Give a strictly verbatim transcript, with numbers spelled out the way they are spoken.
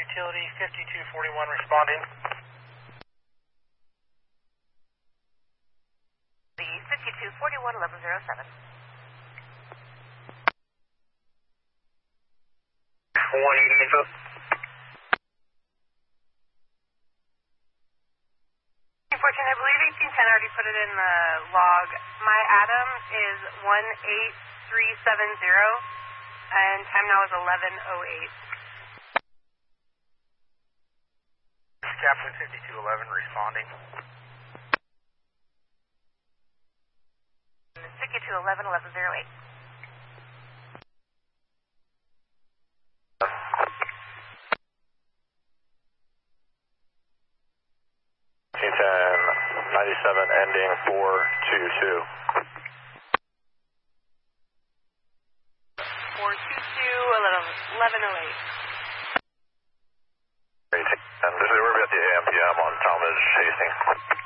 utility fifty-two forty-one responding. The fifty-two forty-one eleven oh seven. twenty info. Fortune, I believe eighteen ten already put it in the log. My Adam is one eight three seven zero, and time now is eleven oh eight. Captain fifty-two eleven responding. fifty-two eleven eleven oh eight. ten ninety-seven ending four two two. four two two eleven oh eight. And this is where we got the A M P M on Talmadge Hastings.